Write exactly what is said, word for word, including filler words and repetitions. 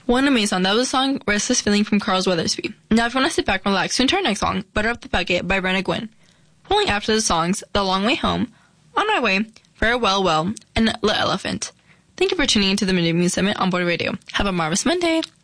One amazing song. That was the song Restless Feeling from Carl Weathersby. Now if you want to sit back and relax, tune to our next song, Butter Up the Bucket by Brenna Gwynn. Following after the songs, The Long Way Home, On My Way, Farewell Well, and Le Elephant. Thank you for tuning into the Midday News Summit on Board Radio. Have a marvelous Monday.